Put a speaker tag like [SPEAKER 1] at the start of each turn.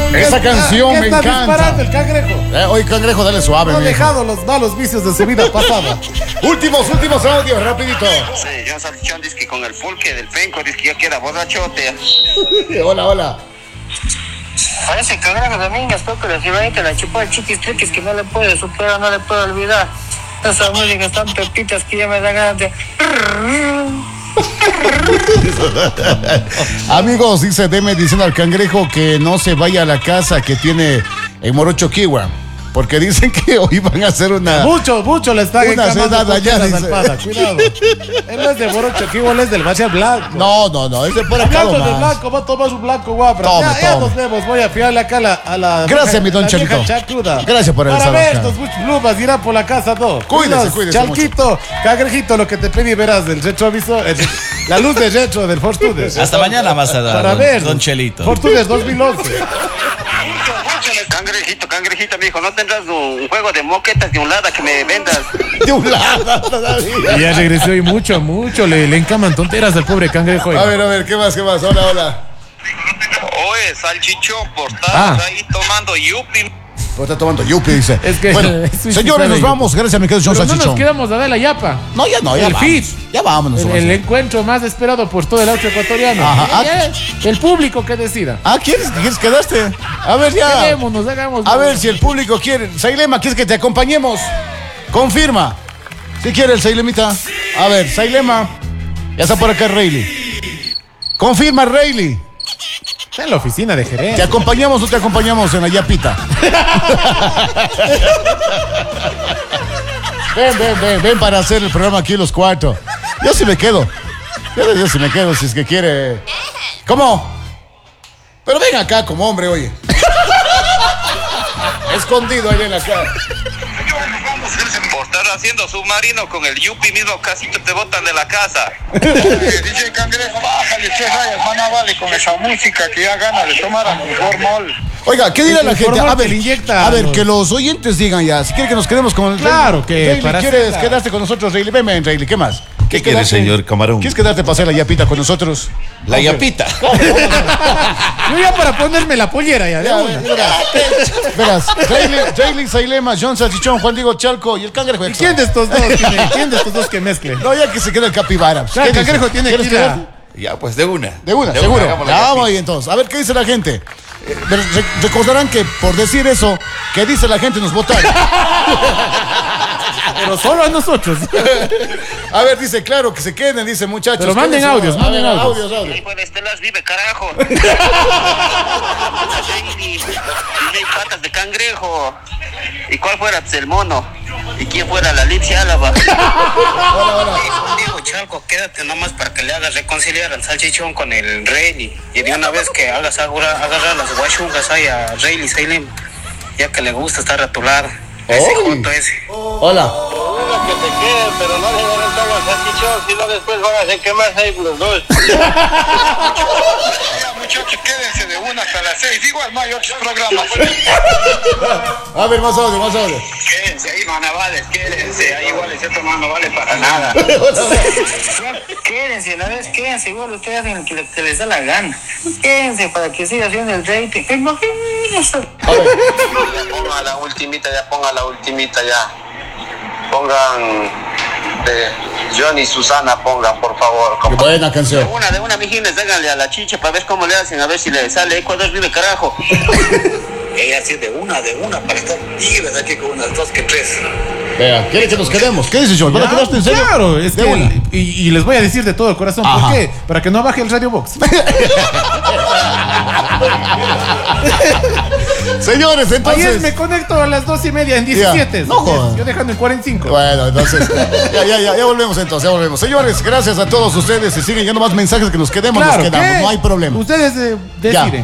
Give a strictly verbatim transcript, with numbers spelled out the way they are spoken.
[SPEAKER 1] Esa canción me
[SPEAKER 2] está
[SPEAKER 1] encanta.
[SPEAKER 2] disparando el cangrejo.
[SPEAKER 1] Eh, hoy Cangrejo, dale suave.
[SPEAKER 2] No ha
[SPEAKER 1] mijo.
[SPEAKER 2] dejado los malos vicios de su vida pasada.
[SPEAKER 1] Últimos, últimos audios, rapidito.
[SPEAKER 3] Sí, John Salchichón dice que con el pulque del penco dice que ya queda borrachote.
[SPEAKER 1] Hola, hola.
[SPEAKER 4] Parece cangrejo Domínguez, porque la ciudadita la chupó el chiquis triquis que no le puede superar, no le puede olvidar. Esas músicas tan pepitas que ya me da ganas de...
[SPEAKER 1] Amigos, dice Deme diciendo al Cangrejo que no se vaya a la casa que tiene en Morocho Kiwa, porque dicen que hoy van a hacer una...
[SPEAKER 2] Mucho, mucho le está
[SPEAKER 1] Una
[SPEAKER 2] encamando
[SPEAKER 1] sedada ya,
[SPEAKER 2] coquetas
[SPEAKER 1] dice.
[SPEAKER 2] al pana. Cuidado. Él no es de Morocho, que igual es del Valle Blanco.
[SPEAKER 1] No, no, no, es de por acá
[SPEAKER 2] Hablando de
[SPEAKER 1] nomás.
[SPEAKER 2] blanco, va a tomar un blanco guapra.
[SPEAKER 1] Tome,
[SPEAKER 2] ya, ya
[SPEAKER 1] tome.
[SPEAKER 2] nos vemos, voy a fiarle acá a la, a la
[SPEAKER 1] Gracias,
[SPEAKER 2] vieja-
[SPEAKER 1] mi don
[SPEAKER 2] la vieja
[SPEAKER 1] Chelito.
[SPEAKER 2] chacuda.
[SPEAKER 1] Gracias por el
[SPEAKER 2] Para
[SPEAKER 1] sábado
[SPEAKER 2] ver
[SPEAKER 1] acá.
[SPEAKER 2] estos muchos plumas, irán por la casa, no.
[SPEAKER 1] Cuídese,
[SPEAKER 2] Cuidaos,
[SPEAKER 1] cuídese
[SPEAKER 2] Chalquito, cangrejito, lo que te pedí verás del retrovisor, el- la luz de retro del Fortunes.
[SPEAKER 5] Hasta mañana vas a dar,
[SPEAKER 2] Para
[SPEAKER 5] don,
[SPEAKER 2] ver.
[SPEAKER 5] don Chelito.
[SPEAKER 2] Fortunes dos mil once.
[SPEAKER 3] Cangrejito, cangrejito, me dijo, ¿no tendrás un juego de moquetas de un lado que me vendas?
[SPEAKER 1] De un lado todavía.
[SPEAKER 2] Y ya regresó y mucho, mucho, le, le encaman tonteras al pobre cangrejo.
[SPEAKER 1] A ver, a ver, ¿qué más, qué más? Hola, hola.
[SPEAKER 3] Oye, salchichón, por estar
[SPEAKER 2] Ah.
[SPEAKER 3] ahí tomando yupi.
[SPEAKER 1] Pues está tomando yupi, dice.
[SPEAKER 2] Es que-
[SPEAKER 1] Bueno,
[SPEAKER 2] es un
[SPEAKER 1] señores,
[SPEAKER 2] chiflado
[SPEAKER 1] nos
[SPEAKER 2] de
[SPEAKER 1] vamos. Gracias, mi querido John
[SPEAKER 2] Pero no nos
[SPEAKER 1] Salchichón.
[SPEAKER 2] quedamos a dar la yapa.
[SPEAKER 1] No, ya no, ya
[SPEAKER 2] El
[SPEAKER 1] vamos.
[SPEAKER 2] fit.
[SPEAKER 1] Ya vámonos.
[SPEAKER 2] El,
[SPEAKER 1] nomás.
[SPEAKER 2] el encuentro más esperado por todo el auto ecuatoriano.
[SPEAKER 1] Ajá.
[SPEAKER 2] Ya, ya, el público que decida.
[SPEAKER 1] Ah, ¿quieres, ¿quieres quedarte? A ver, ya.
[SPEAKER 2] Quedémonos, hagamos.
[SPEAKER 1] A ver si el público quiere. Sailema, ¿quieres que te acompañemos? Confirma. Si quiere el Sailemita. A ver, Sailema. Ya está por acá Rayleigh. Confirma, Rayleigh.
[SPEAKER 2] Está en la oficina de
[SPEAKER 1] ¿Te
[SPEAKER 2] gerente.
[SPEAKER 1] acompañamos o te acompañamos en la yapita? Ven, ven, ven, ven para hacer el programa aquí los cuatro. Yo sí me quedo. Yo, yo sí me quedo si es que quiere. ¿Cómo? Pero ven acá como hombre, oye. Escondido ahí en la cara.
[SPEAKER 3] Por estar haciendo submarino con el yupi mismo, casi te botan de la casa.
[SPEAKER 6] D J Cangrejo, bájale tres rayas, van a vale con esa música que ya gana de tomar a mi formol.
[SPEAKER 1] Oiga, ¿qué dirá la
[SPEAKER 2] El
[SPEAKER 1] gente?
[SPEAKER 2] formol
[SPEAKER 1] A ver,
[SPEAKER 2] que le inyecta
[SPEAKER 1] a ver,
[SPEAKER 2] los-
[SPEAKER 1] que los oyentes digan ya. Si quiere que nos quedemos con el
[SPEAKER 2] Claro que
[SPEAKER 1] Rayleigh,
[SPEAKER 2] para
[SPEAKER 1] ¿quieres
[SPEAKER 2] hacerla-
[SPEAKER 1] quedarte con nosotros, Rayleigh? Ven, ven, Rayleigh, ¿qué más?
[SPEAKER 5] ¿Qué
[SPEAKER 1] ¿Quieres
[SPEAKER 5] quiere,
[SPEAKER 1] quedarte-
[SPEAKER 5] señor Camarón?
[SPEAKER 1] ¿Quieres quedarte para hacer la yapita con nosotros?
[SPEAKER 5] La yapita.
[SPEAKER 2] Yo ya para ponerme la pollera ya. de
[SPEAKER 1] Ya,
[SPEAKER 2] una.
[SPEAKER 1] verás, verás, Rayleigh, Rayleigh, Sailema, John Salchichón, Juan Diego Chalco y el Cangrejo.
[SPEAKER 2] ¿Y quién de estos dos tiene? ¿Quién de estos dos que mezcle?
[SPEAKER 1] No, ya que se queda el capibara.
[SPEAKER 2] Claro, el
[SPEAKER 1] ¿Qué dice?
[SPEAKER 2] Cangrejo tiene que
[SPEAKER 1] ¿Quieres
[SPEAKER 2] ir a-
[SPEAKER 1] quedarte?
[SPEAKER 5] Ya, pues de una.
[SPEAKER 1] De una, seguro.
[SPEAKER 5] hagamos la
[SPEAKER 1] Ya vamos
[SPEAKER 5] yapita.
[SPEAKER 1] ahí entonces. A ver qué dice la gente. Eh, pero re- recordarán que por decir eso, que dice la gente nos votaron.
[SPEAKER 2] Pero solo a nosotros.
[SPEAKER 3] Ah,
[SPEAKER 1] A ver, dice, claro, que se queden, dice muchachos.
[SPEAKER 2] Pero manden
[SPEAKER 1] quédense.
[SPEAKER 2] audios,
[SPEAKER 1] A
[SPEAKER 2] manden
[SPEAKER 1] ver,
[SPEAKER 2] audios.
[SPEAKER 1] audios, audios.
[SPEAKER 3] Ahí puede Estelas vive, carajo. D J Patas de Cangrejo. ¿Y cuál fuera pues, el mono? ¿Y quién fuera la Lipsia Álava? Diego Chalco, quédate nomás para que le hagas reconciliar al salchichón con el Rayleigh. Y de una vez que hagas agarrar, agarrar las guachungas ahí a Rayleigh Sailem, ya que le gusta estar a tu lado. Ese
[SPEAKER 1] Uy.
[SPEAKER 3] junto ese.
[SPEAKER 1] Hola.
[SPEAKER 6] Que te queden, pero no le den todo al salchichón, si no después van a hacer quemarse ahí los dos. Ya muchachos, quédense de una hasta las seis, igual no hay otros programas.
[SPEAKER 1] A ver, más audio, más audio.
[SPEAKER 3] Quédense ahí, manavales, quédense. Ahí igual ese otro no vale para nada.
[SPEAKER 4] Quédense, la vez quédense, igual ustedes hacen lo que, le- que les da la gana. Quédense para que siga haciendo el rating. Imagínense.
[SPEAKER 3] Ya pongan la ultimita, ya pongan la ultimita, ya. Pongan de John y Susana, pongan, por favor.
[SPEAKER 1] Qué
[SPEAKER 3] compa.
[SPEAKER 1] buena
[SPEAKER 3] De
[SPEAKER 1] canción.
[SPEAKER 3] una, de una, mijines, háganle a la chicha para ver cómo le hacen, a ver si le sale Ecuador vive, carajo. Ella sí, de una, de una, para estar tigres aquí con unas dos que tres.
[SPEAKER 1] Vea, ¿quiere que nos quedemos? ¿Qué dices, John? ¿Van a
[SPEAKER 2] Ya,
[SPEAKER 1] quedarte en serio?
[SPEAKER 2] Claro, es
[SPEAKER 1] De
[SPEAKER 2] que.
[SPEAKER 1] una.
[SPEAKER 2] Y, y les voy a decir de todo corazón.
[SPEAKER 1] Ajá.
[SPEAKER 2] ¿Por qué? Para que no baje el Radio Box.
[SPEAKER 1] Señores,
[SPEAKER 2] Ayer
[SPEAKER 1] entonces.
[SPEAKER 2] me conecto a las dos y media en diecisiete.
[SPEAKER 1] Ya, no jodas.
[SPEAKER 2] Yo dejando en cuarenta y cinco.
[SPEAKER 1] Bueno, entonces, ya, ya, ya, ya volvemos entonces, ya volvemos. Señores, gracias a todos ustedes. Si siguen yendo más mensajes que nos quedemos,
[SPEAKER 2] Claro,
[SPEAKER 1] nos quedamos,
[SPEAKER 2] ¿qué?
[SPEAKER 1] no hay problema.
[SPEAKER 2] Ustedes eh,
[SPEAKER 1] Ya.
[SPEAKER 2] deciden.